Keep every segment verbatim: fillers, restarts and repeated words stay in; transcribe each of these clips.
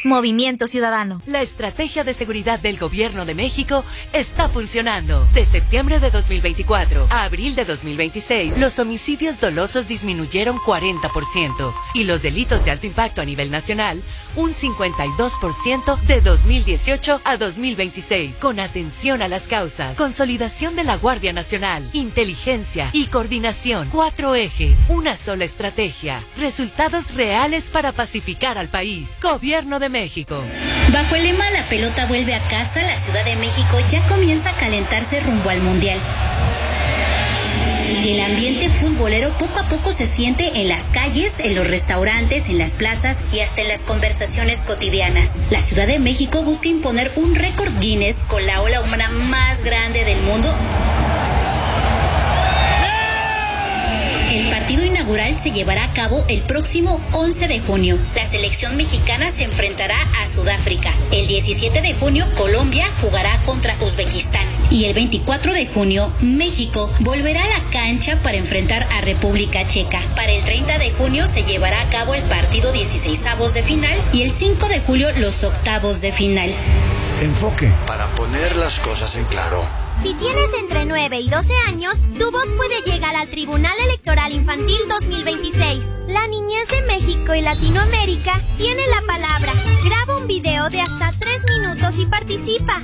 Movimiento Ciudadano. La estrategia de seguridad del Gobierno de México está funcionando. De septiembre de dos mil veinticuatro a abril de dos mil veintiséis, los homicidios dolosos disminuyeron cuarenta por ciento y los delitos de alto impacto a nivel nacional un cincuenta y dos por ciento de dos mil dieciocho a dos mil veintiséis. Con atención a las causas, consolidación de la Guardia Nacional, inteligencia y coordinación. Cuatro ejes, una sola estrategia. Resultados reales para pacificar al país. Gobierno de México. Bajo el lema "La pelota vuelve a casa", la Ciudad de México ya comienza a calentarse rumbo al Mundial. El ambiente futbolero poco a poco se siente en las calles, en los restaurantes, en las plazas y hasta en las conversaciones cotidianas. La Ciudad de México busca imponer un récord Guinness con la ola humana más grande del mundo. El partido inaugural se llevará a cabo el próximo once de junio. La selección mexicana se enfrentará a Sudáfrica. El diecisiete de junio, Colombia jugará contra Uzbekistán. Y el veinticuatro de junio, México volverá a la cancha para enfrentar a República Checa. Para el treinta de junio se llevará a cabo el partido dieciseisavos de final y el cinco de julio los octavos de final. Enfoque, para poner las cosas en claro. Si tienes entre nueve y doce años, tu voz puede llegar al Tribunal Electoral Infantil dos mil veintiséis. La niñez de México y Latinoamérica tiene la palabra. Graba un video de hasta tres minutos y participa.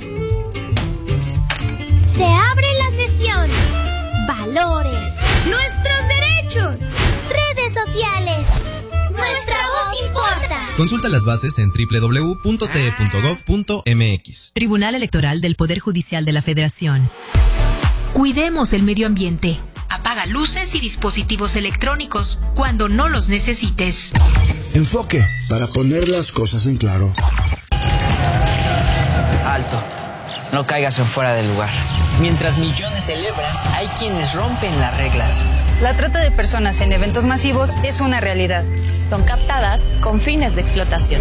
Se abre la sesión. Valores. Nuestros derechos. Redes sociales. Nuestra voz importa. Consulta las bases en doble u doble u doble u punto t e punto gov punto m x. Tribunal Electoral del Poder Judicial de la Federación. Cuidemos el medio ambiente. Apaga luces y dispositivos electrónicos cuando no los necesites. Enfoque, para poner las cosas en claro. Alto. No caigas en fuera del lugar. Mientras millones celebran, hay quienes rompen las reglas. La trata de personas en eventos masivos es una realidad. Son captadas con fines de explotación.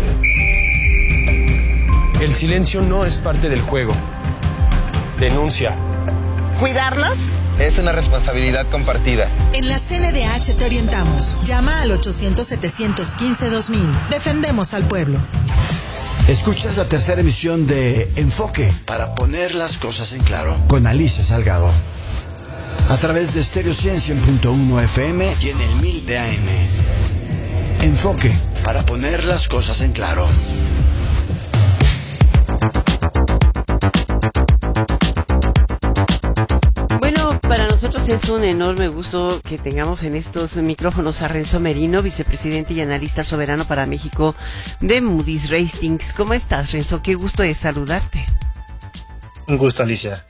El silencio no es parte del juego. Denuncia. ¿Cuidarnos? Es una responsabilidad compartida. En la C N D H te orientamos. Llama al ochocientos, setecientos quince, dos mil. Defendemos al pueblo. Escuchas la tercera emisión de Enfoque, para poner las cosas en claro, con Alicia Salgado. A través de Estéreo cien punto uno F M y en el mil de A M. Enfoque, para poner las cosas en claro. Bueno, para nosotros es un enorme gusto que tengamos en estos micrófonos a Renzo Merino, vicepresidente y analista soberano para México de Moody's Ratings. ¿Cómo estás, Renzo? Qué gusto es saludarte. Un gusto, Alicia.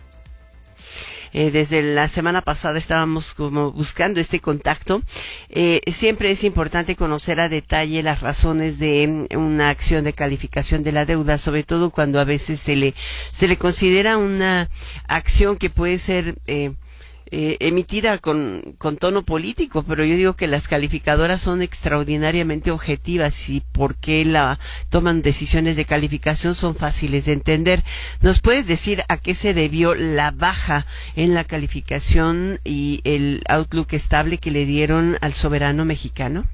Eh, desde la semana pasada estábamos como buscando este contacto. Eh, siempre es importante conocer a detalle las razones de una acción de calificación de la deuda, sobre todo cuando a veces se le se le considera una acción que puede ser eh, eh, emitida con, con tono político, pero yo digo que las calificadoras son extraordinariamente objetivas y por qué la toman decisiones de calificación son fáciles de entender. ¿Nos puedes decir a qué se debió la baja en la calificación y el outlook estable que le dieron al soberano mexicano?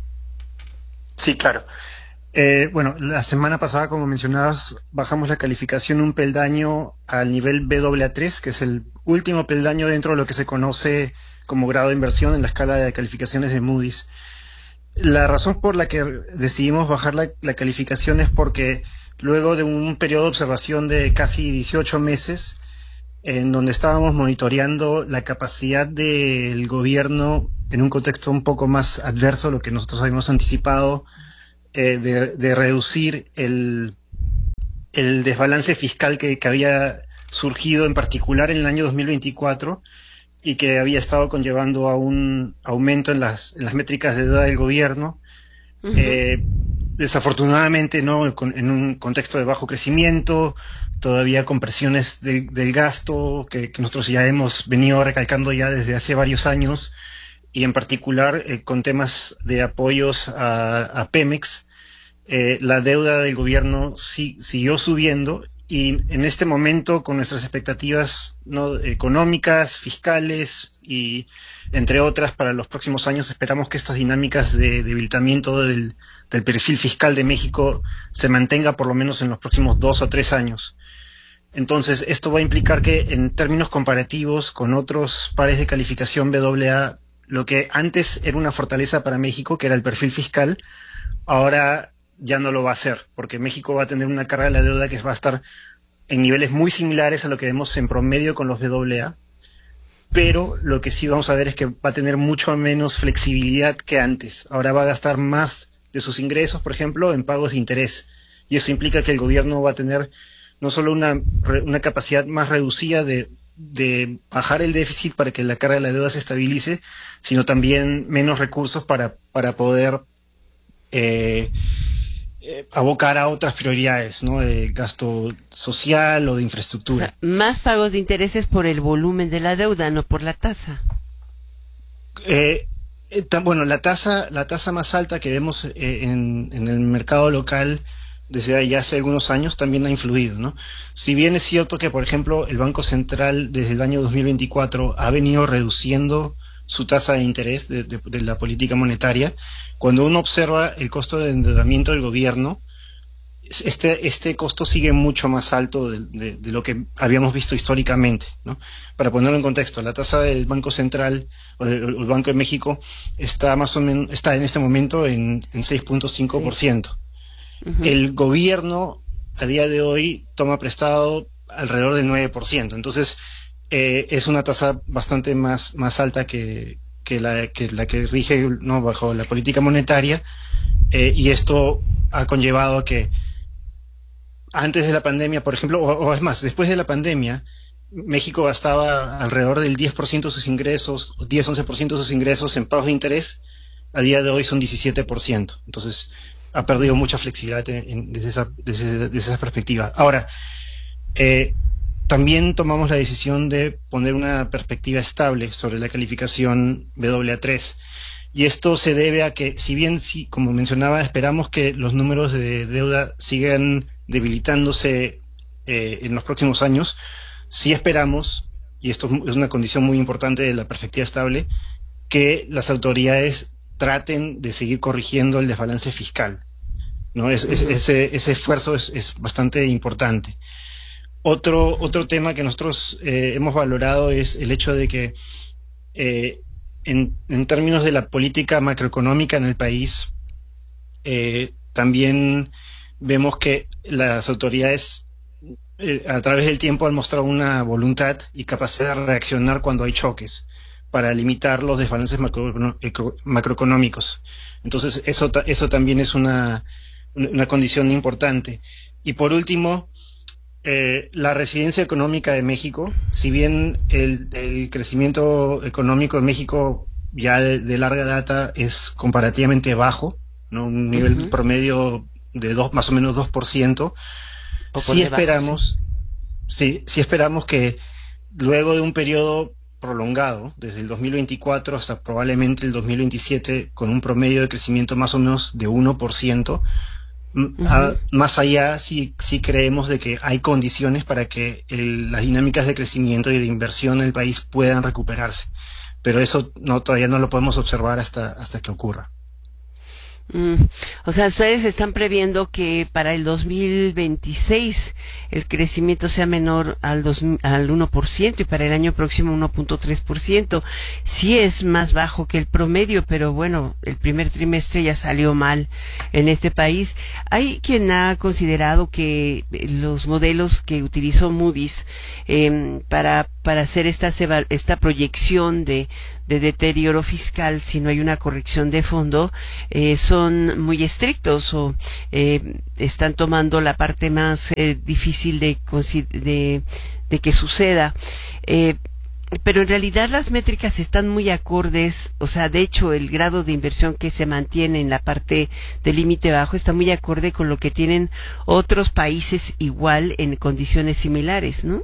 Sí, claro. Eh, bueno, la semana pasada, como mencionabas, bajamos la calificación un peldaño al nivel B A A tres, que es el último peldaño dentro de lo que se conoce como grado de inversión en la escala de calificaciones de Moody's. La razón por la que decidimos bajar la, la calificación es porque luego de un periodo de observación de casi dieciocho meses, en donde estábamos monitoreando la capacidad del gobierno en un contexto un poco más adverso, lo que nosotros habíamos anticipado, eh, de, de reducir el, el desbalance fiscal que, que había surgido en particular en el año dos mil veinticuatro y que había estado conllevando a un aumento en las, en las métricas de deuda del gobierno. Uh-huh. Eh, desafortunadamente, ¿no?, en un contexto de bajo crecimiento, todavía con presiones de, del gasto que, que nosotros ya hemos venido recalcando ya desde hace varios años, y en particular eh, con temas de apoyos a, a Pemex. Eh, la deuda del gobierno sí, siguió subiendo y en este momento, con nuestras expectativas, ¿no?, económicas, fiscales y entre otras para los próximos años, esperamos que estas dinámicas de debilitamiento del, del perfil fiscal de México se mantenga por lo menos en los próximos dos o tres años. Entonces, esto va a implicar que en términos comparativos con otros pares de calificación doble A, lo que antes era una fortaleza para México, que era el perfil fiscal, ahora ya no lo va a hacer, porque México va a tener una carga de la deuda que va a estar en niveles muy similares a lo que vemos en promedio con los doble A, pero lo que sí vamos a ver es que va a tener mucho menos flexibilidad que antes. Ahora va a gastar más de sus ingresos, por ejemplo, en pagos de interés, y eso implica que el gobierno va a tener no solo una, una capacidad más reducida de, de bajar el déficit para que la carga de la deuda se estabilice, sino también menos recursos para, para poder eh, eh, abocar a otras prioridades, ¿no? El gasto social o de infraestructura. Más pagos de intereses por el volumen de la deuda, no por la tasa. Eh, eh, tan, bueno, la tasa, la tasa más alta que vemos eh, en, en el mercado local desde ya hace algunos años también ha influido, ¿no? Si bien es cierto que, por ejemplo, el Banco Central desde el año dos mil veinticuatro ha venido reduciendo su tasa de interés de, de, de la política monetaria, cuando uno observa el costo de endeudamiento del gobierno, este, este costo sigue mucho más alto de, de, de lo que habíamos visto históricamente, ¿no? Para ponerlo en contexto, la tasa del Banco Central o del Banco de México está más o menos, está en este momento en, en seis punto cinco por ciento. Sí. Uh-huh. El gobierno a día de hoy toma prestado alrededor del nueve por ciento, entonces eh, es una tasa bastante más, más alta que, que, la, que la que rige, ¿no?, bajo la política monetaria, eh, y esto ha conllevado a que antes de la pandemia, por ejemplo, o, o es más, después de la pandemia, México gastaba alrededor del diez por ciento de sus ingresos, diez a once por ciento de sus ingresos en pagos de interés, a día de hoy son diecisiete por ciento, entonces ha perdido mucha flexibilidad en, en, desde, esa, desde, desde esa perspectiva. Ahora, eh, también tomamos la decisión de poner una perspectiva estable sobre la calificación doble A tres, y esto se debe a que, si bien, sí, como mencionaba, esperamos que los números de deuda sigan debilitándose eh, en los próximos años, sí esperamos, y esto es una condición muy importante de la perspectiva estable, que las autoridades traten de seguir corrigiendo el desbalance fiscal, ¿no? Es, es, ese, ese esfuerzo es, es bastante importante. Otro, otro tema que nosotros eh, hemos valorado es el hecho de que eh, en, en términos de la política macroeconómica en el país, eh, también vemos que las autoridades eh, a través del tiempo han mostrado una voluntad y capacidad de reaccionar cuando hay choques, para limitar los desbalances macro, macroeconómicos. Entonces, eso, eso también es una, una condición importante. Y por último, eh, la resiliencia económica de México, si bien el, el crecimiento económico de México ya de, de larga data es comparativamente bajo, ¿no?, un nivel uh-huh. promedio de dos, más o menos dos por ciento, sí esperamos, sí, sí esperamos que luego de un periodo prolongado, desde el dos mil veinticuatro hasta probablemente el dos mil veintisiete, con un promedio de crecimiento más o menos de uno por ciento, uh-huh. a, más allá sí, sí creemos de que hay condiciones para que el, las dinámicas de crecimiento y de inversión en el país puedan recuperarse, pero eso no, todavía no lo podemos observar hasta, hasta que ocurra. Mm, o sea, ustedes están previendo que para el dos mil veintiséis el crecimiento sea menor al, dos, al uno por ciento y para el año próximo uno punto tres por ciento. Sí es más bajo que el promedio, pero bueno, el primer trimestre ya salió mal en este país. Hay quien ha considerado que los modelos que utilizó Moody's eh, para para hacer esta esta proyección de de deterioro fiscal si no hay una corrección de fondo eh, son muy estrictos o eh, están tomando la parte más eh, difícil de, de de que suceda, eh, pero en realidad las métricas están muy acordes, o sea, de hecho el grado de inversión que se mantiene en la parte del límite bajo está muy acorde con lo que tienen otros países igual en condiciones similares, ¿no?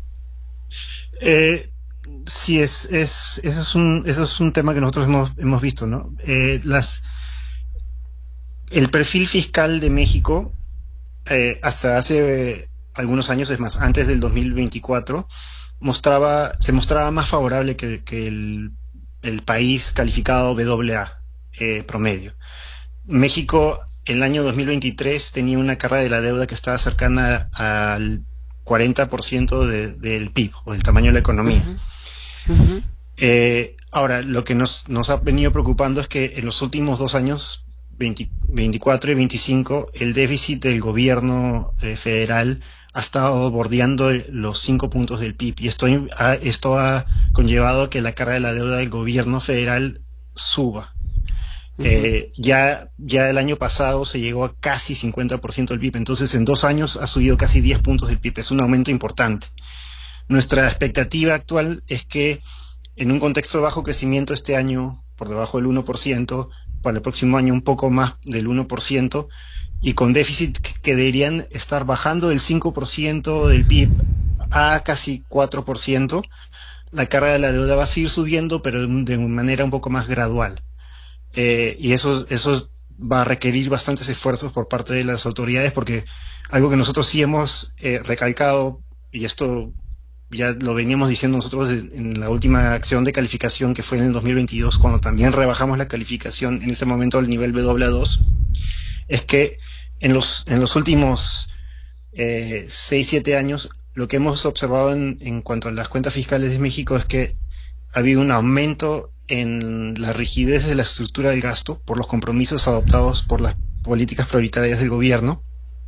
Eh, sí, es, es, eso es un, eso es un tema que nosotros hemos, hemos visto, ¿no? Eh, las, el perfil fiscal de México, eh, hasta hace, algunos años, es más, antes del dos mil veinticuatro, mostraba, se mostraba más favorable que, que el, el país calificado doble A eh, promedio. México, el año dos mil veintitrés, tenía una carga de la deuda que estaba cercana al cuarenta por ciento de, del P I B, o del tamaño de la economía. Uh-huh. Uh-huh. Eh, ahora, lo que nos, nos ha venido preocupando es que en los últimos dos años, veinte, veinticuatro y veinticinco, el déficit del gobierno eh, federal ha estado bordeando los cinco puntos del P I B, y esto ha, esto ha conllevado a que la carga de la deuda del gobierno federal suba. Uh-huh. Eh, ya, ya el año pasado se llegó a casi cincuenta por ciento del P I B, entonces en dos años ha subido casi diez puntos del P I B, es un aumento importante. Nuestra expectativa actual es que en un contexto de bajo crecimiento este año, por debajo del uno por ciento, para el próximo año un poco más del uno por ciento, y con déficit que deberían estar bajando del cinco por ciento del P I B a casi cuatro por ciento, la carga de la deuda va a seguir subiendo, pero de manera un poco más gradual. Eh, y eso, eso va a requerir bastantes esfuerzos por parte de las autoridades, porque algo que nosotros sí hemos eh, recalcado, y esto ya lo veníamos diciendo nosotros en la última acción de calificación que fue en el dos mil veintidós, cuando también rebajamos la calificación en ese momento al nivel doble A dos, es que en los, en los últimos eh, seis, siete años, lo que hemos observado en, en cuanto a las cuentas fiscales de México es que ha habido un aumento en la rigidez de la estructura del gasto por los compromisos adoptados por las políticas prioritarias del gobierno,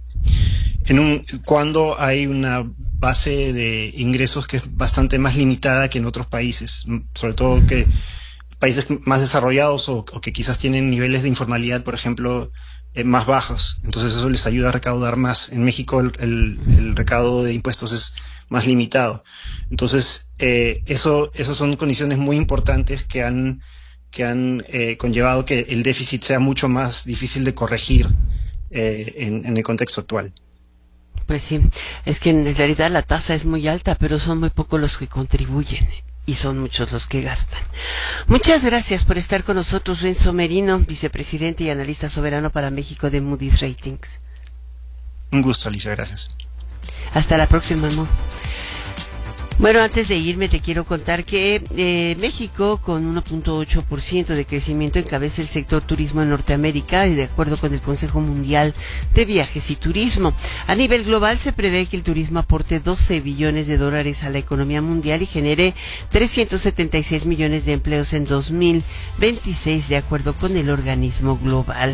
en un, cuando hay una base de ingresos que es bastante más limitada que en otros países, sobre todo que países más desarrollados o, o que quizás tienen niveles de informalidad, por ejemplo, eh, más bajos. Entonces eso les ayuda a recaudar más. En México el, el, el recaudo de impuestos es más limitado. Entonces eh, eso, eso son condiciones muy importantes que han, que han eh, conllevado que el déficit sea mucho más difícil de corregir eh, en, en el contexto actual. Pues sí, es que en realidad la tasa es muy alta, pero son muy pocos los que contribuyen y son muchos los que gastan. Muchas gracias por estar con nosotros, Renzo Merino, vicepresidente y analista soberano para México de Moody's Ratings. Un gusto, Alicia, gracias. Hasta la próxima, Mo. Bueno, antes de irme te quiero contar que eh, México, con uno punto ocho por ciento de crecimiento, encabeza el sector turismo en Norteamérica, y de acuerdo con el Consejo Mundial de Viajes y Turismo. A nivel global se prevé que el turismo aporte doce billones de dólares a la economía mundial y genere trescientos setenta y seis millones de empleos en dos mil veintiséis, de acuerdo con el organismo global.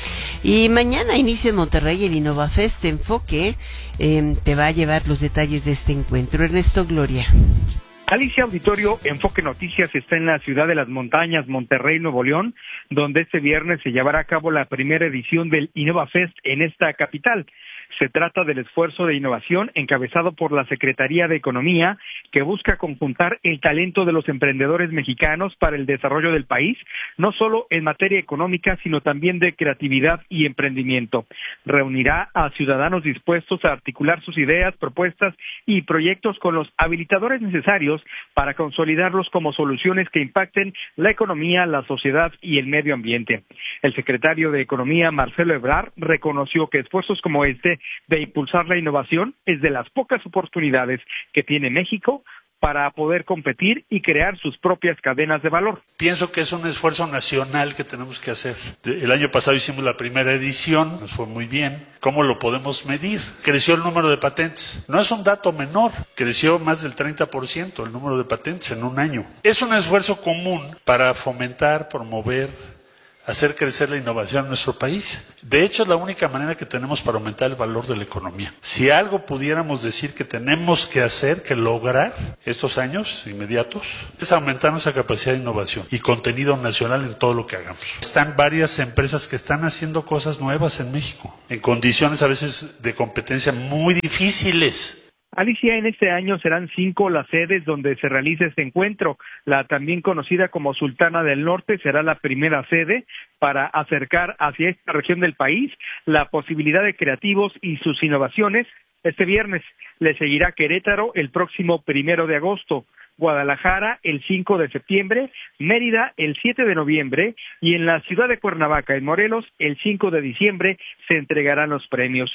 Y mañana inicia en Monterrey el InnovaFest Enfoque. Eh, te va a llevar los detalles de este encuentro. Ernesto Gloria. Alicia, Auditorio Enfoque Noticias está en la ciudad de las montañas, Monterrey, Nuevo León, donde este viernes se llevará a cabo la primera edición del InnovaFest en esta capital. Se trata del esfuerzo de innovación encabezado por la Secretaría de Economía, que busca conjuntar el talento de los emprendedores mexicanos para el desarrollo del país, no solo en materia económica, sino también de creatividad y emprendimiento. Reunirá a ciudadanos dispuestos a articular sus ideas, propuestas y proyectos con los habilitadores necesarios para consolidarlos como soluciones que impacten la economía, la sociedad y el medio ambiente. El secretario de Economía, Marcelo Ebrard, reconoció que esfuerzos como este de impulsar la innovación es de las pocas oportunidades que tiene México para poder competir y crear sus propias cadenas de valor. Pienso que es un esfuerzo nacional que tenemos que hacer. El año pasado hicimos la primera edición, nos fue muy bien. ¿Cómo lo podemos medir? Creció el número de patentes. No es un dato menor, creció más del treinta por ciento el número de patentes en un año. Es un esfuerzo común para fomentar, promover, hacer crecer la innovación en nuestro país. De hecho, es la única manera que tenemos para aumentar el valor de la economía. Si algo pudiéramos decir que tenemos que hacer, que lograr estos años inmediatos, es aumentar nuestra capacidad de innovación y contenido nacional en todo lo que hagamos. Están varias empresas que están haciendo cosas nuevas en México, en condiciones a veces de competencia muy difíciles. Alicia, en este año serán cinco las sedes donde se realiza este encuentro. La también conocida como Sultana del Norte será la primera sede para acercar hacia esta región del país la posibilidad de creativos y sus innovaciones. Este viernes le seguirá Querétaro el próximo primero de agosto, Guadalajara el cinco de septiembre, Mérida el siete de noviembre y en la ciudad de Cuernavaca, en Morelos, el cinco de diciembre se entregarán los premios.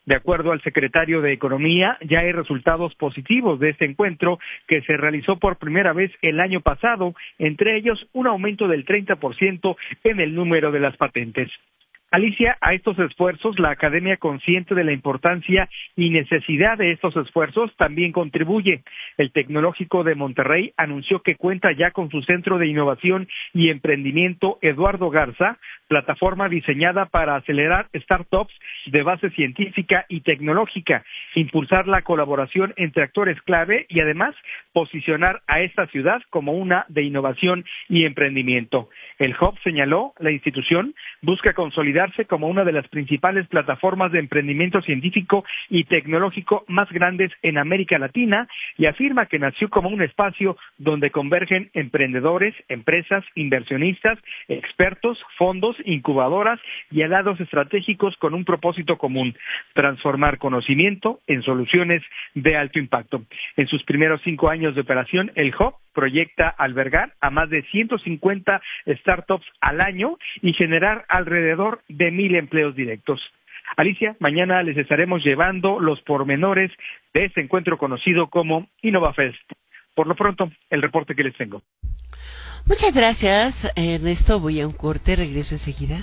De acuerdo al secretario de Economía, ya hay resultados positivos de este encuentro que se realizó por primera vez el año pasado, entre ellos un aumento del treinta por ciento en el número de las patentes. Alicia, a estos esfuerzos, la Academia, consciente de la importancia y necesidad de estos esfuerzos, también contribuye. El Tecnológico de Monterrey anunció que cuenta ya con su Centro de Innovación y Emprendimiento Eduardo Garza, plataforma diseñada para acelerar startups de base científica y tecnológica, impulsar la colaboración entre actores clave y además posicionar a esta ciudad como una de innovación y emprendimiento. El Hub, señaló, la institución busca consolidarse como una de las principales plataformas de emprendimiento científico y tecnológico más grandes en América Latina y afirma que nació como un espacio donde convergen emprendedores, empresas, inversionistas, expertos, fondos, incubadoras y aliados estratégicos con un propósito común: transformar conocimiento en soluciones de alto impacto. En sus primeros cinco años de operación, el Hub proyecta albergar a más de ciento cincuenta startups al año y generar alrededor de mil empleos directos. Alicia, mañana les estaremos llevando los pormenores de este encuentro conocido como InnovaFest. Por lo pronto, el reporte que les tengo. Muchas gracias, Ernesto. Voy a un corte, regreso enseguida.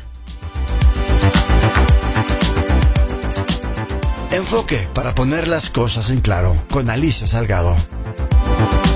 Enfoque para poner las cosas en claro con Alicia Salgado.